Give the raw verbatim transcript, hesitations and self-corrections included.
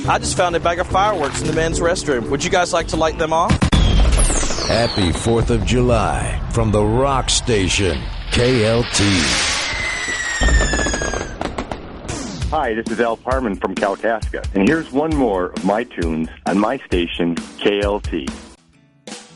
I just found a bag of fireworks in the men's restroom. Would you guys like to light them off? Happy fourth of July from the Rock Station, K L T. Hi, this is Al Parman from Kalkaska, and here's one more of my tunes on my station, K L T.